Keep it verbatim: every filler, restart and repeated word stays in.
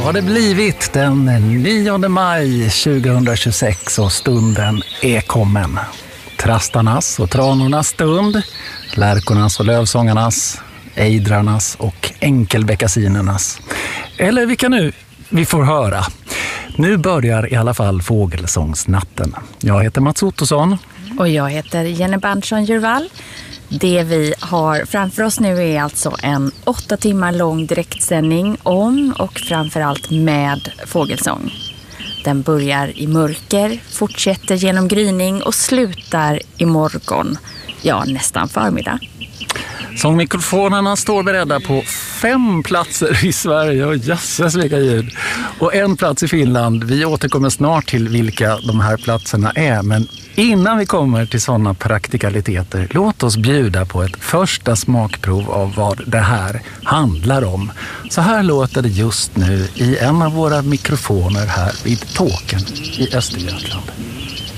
har det blivit den nionde maj tjugohundratjugosex och stunden är kommen. Trastarnas och tranornas stund, lärkornas och lövsångarnas, ejdrarnas och enkelbeckasinernas. Eller vilka nu vi får höra. Nu börjar i alla fall fågelsångsnatten. Jag heter Mats Ottosson. Och jag heter Jenny Berntsson-Djurvall. Det vi har framför oss nu är alltså en åtta timmar lång direktsändning om och framförallt med fågelsång. Den börjar i mörker, fortsätter genom gryning och slutar i morgon, ja nästan förmiddag. Sångmikrofonerna står beredda på fem platser i Sverige och jösses vilka ljud. Och en plats i Finland. Vi återkommer snart till vilka de här platserna är. Men innan vi kommer till sådana praktikaliteter, låt oss bjuda på ett första smakprov av vad det här handlar om. Så här låter det just nu i en av våra mikrofoner här vid Tåkern i Östergötland.